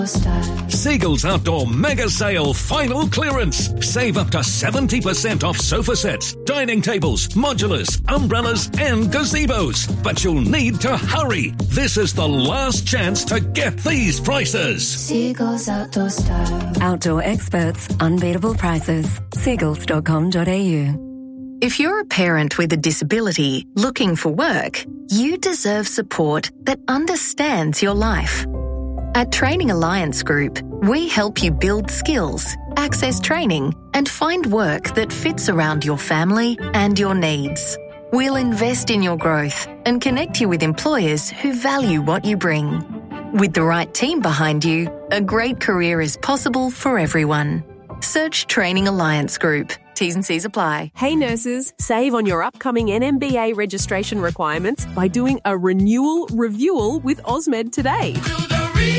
Seagulls Outdoor Mega Sale Final Clearance. Save up to 70% off sofa sets, dining tables, modulars, umbrellas and gazebos. But you'll need to hurry. This is the last chance to get these prices. Seagulls Outdoor Style. Outdoor experts, unbeatable prices. Seagulls.com.au. If you're a parent with a disability looking for work, you deserve support that understands your life. At Training Alliance Group, we help you build skills, access training, and find work that fits around your family and your needs. We'll invest in your growth and connect you with employers who value what you bring. With the right team behind you, a great career is possible for everyone. Search Training Alliance Group. T's and C's apply. Hey nurses, save on your upcoming NMBA registration requirements by doing a renewal reviewal with Osmed today.